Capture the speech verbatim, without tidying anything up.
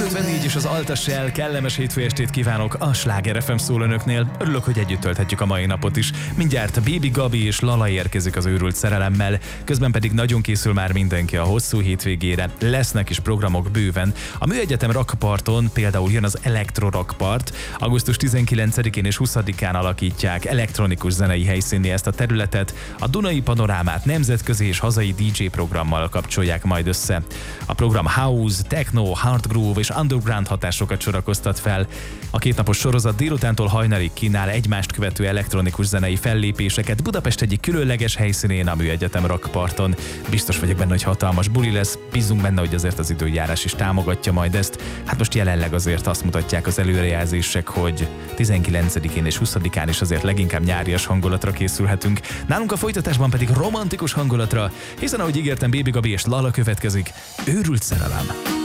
ötvennégy és az Altassel kellemes hétfő estét kívánok a Sláger ef em szól önöknél. Örülök, hogy együtt tölthetjük a mai napot is. Mindjárt Baby Gabi és Lala érkezik az őrült szerelemmel, közben pedig nagyon készül már mindenki a hosszú hétvégére. Lesznek is programok bőven. A Műegyetem Rakparton például jön az Elektro Rakpart. augusztus tizenkilencedikén és huszadikán alakítják elektronikus zenei helyszínné ezt a területet. A Dunai Panorámát nemzetközi és hazai dé dzsé programmal kapcsolják majd össze. A program house, techno, hard groove és underground hatásokat sorakoztat fel. A kétnapos sorozat délutántól hajnalig kínál egymást követő elektronikus zenei fellépéseket Budapest egyik különleges helyszínén, a Műegyetem Rakparton. Biztos vagyok benne, hogy hatalmas buli lesz, bízunk benne, hogy azért az időjárás is támogatja majd ezt. Hát most jelenleg azért azt mutatják az előrejelzések, hogy tizenkilencedikén és huszadikán is azért leginkább nyárias hangulatra készülhetünk. Nálunk a folytatásban pedig romantikus hangulatra, hiszen ahogy ígértem, Baby Gabi és Lala következik. Őrült szerelem.